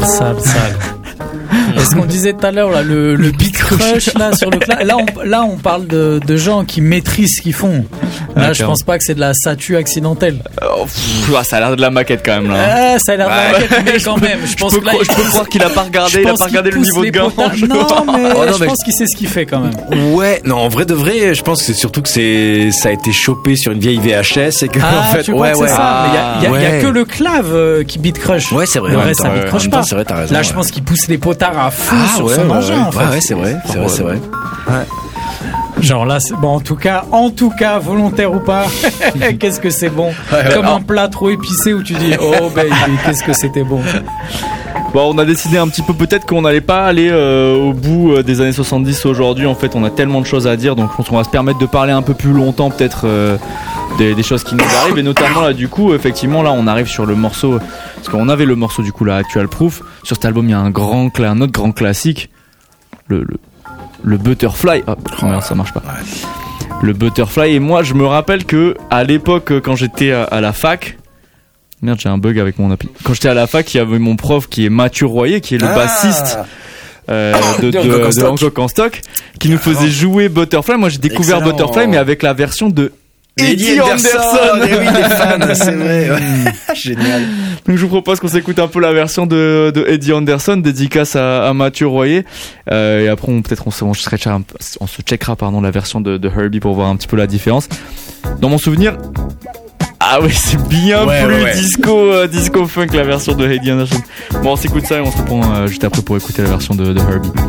Sale. Et ce qu'on disait tout à l'heure, là, le beat crush là sur le clap. Là, on parle de gens qui maîtrisent ce qu'ils font. Là, je pense pas que c'est de la statue accidentelle. Ça a l'air de la maquette quand même là. Ça a l'air de la maquette, mais quand même. Je pense que là, je peux croire qu'il a pas regardé, le niveau de gain. Non, mais je pense qu'il sait ce qu'il fait quand même. Ouais, non, en vrai de vrai, je pense que c'est surtout que ça a été chopé sur une vieille VHS et que en fait, tu crois que c'est ça. Mais il y a que le clave qui beat crush. Ouais, c'est vrai. Le reste, ça beat crush pas. C'est vrai, t'as raison. Là, je pense qu'il pousse les potards à fond sur son engin, en fait. Ouais, c'est vrai. Ouais. Genre là, c'est bon. En tout cas, volontaire ou pas, qu'est-ce que c'est bon. Comme un plat trop épicé où tu dis, oh baby, qu'est-ce que c'était bon. Bon, on a décidé un petit peu peut-être qu'on n'allait pas aller au bout des années 70 aujourd'hui. En fait, on a tellement de choses à dire, donc je pense qu'on va se permettre de parler un peu plus longtemps peut-être des choses qui nous arrivent. Et notamment là, du coup, effectivement, là, on arrive sur le morceau, parce qu'on avait le morceau du coup là, Actual Proof. Sur cet album, il y a un autre grand classique, le Butterfly. Merde, ça marche pas. Le Butterfly. Et moi, je me rappelle que à l'époque, quand j'étais à la fac. Merde, j'ai un bug avec mon appli. Quand j'étais à la fac, il y avait mon prof qui est Mathieu Royer, qui est le bassiste de Hancock en stock, qui nous faisait jouer Butterfly. Moi, j'ai découvert Butterfly, mais avec la version de Eddie Anderson. Et oui, les fans, c'est vrai. Ouais. Génial. Donc, je vous propose qu'on s'écoute un peu la version de Eddie Anderson, dédicace à Mathieu Royer. Et après, on se checkera la version de Herbie pour voir un petit peu la différence. Dans mon souvenir, ah oui, c'est bien disco funk la version de Eddie Anderson. Bon, on s'écoute ça et on se reprend juste après pour écouter la version de Herbie.